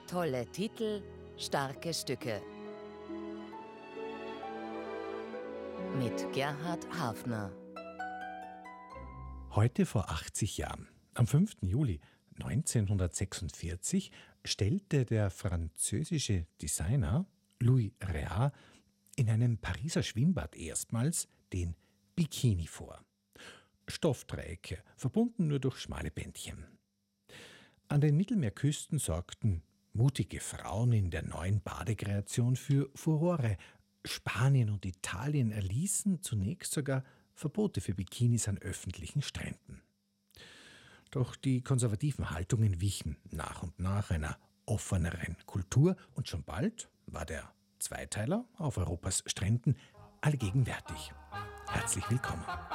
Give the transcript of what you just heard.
Tolle Titel, starke Stücke. Mit Gerhard Hafner. Heute vor 80 Jahren, am 5. Juli 1946, stellte der französische Designer Louis Réard in einem Pariser Schwimmbad erstmals den Bikini vor. Stoffdreiecke, verbunden nur durch schmale Bändchen. An den Mittelmeerküsten sorgten mutige Frauen in der neuen Badekreation für Furore. Spanien und Italien erließen zunächst sogar Verbote für Bikinis an öffentlichen Stränden. Doch die konservativen Haltungen wichen nach und nach einer offeneren Kultur und schon bald war der Zweiteiler auf Europas Stränden allgegenwärtig. Herzlich willkommen.